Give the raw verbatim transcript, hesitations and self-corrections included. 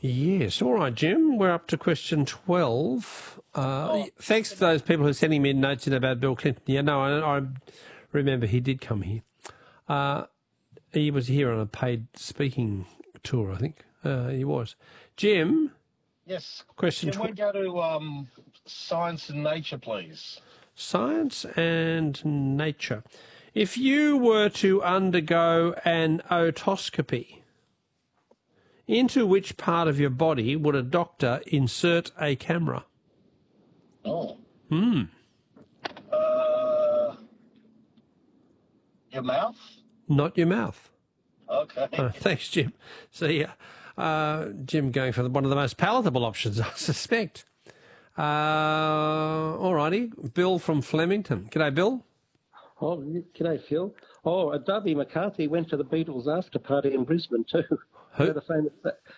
Yes. All right, Jim. We're up to question twelve. Uh, Oh, thanks to those people who are sending me notes in about Bill Clinton. Yeah, no, I, I remember he did come here. Uh, he was here on a paid speaking tour, I think. Uh, he was. Jim, yes. question Can we tw- go to um, science and nature, please? science and nature. If you were to undergo an otoscopy, into which part of your body would a doctor insert a camera? Oh. Hmm. Uh, your mouth? Not your mouth. Okay. Uh, thanks, Jim. See ya. Uh, Jim going for the, one of the most palatable options, I suspect. Uh, all righty. Bill from Flemington. G'day, Bill. Oh, g'day, Phil. Oh, uh, Darby McCarthy went to the Beatles after party in Brisbane too. Who? Is that a famous,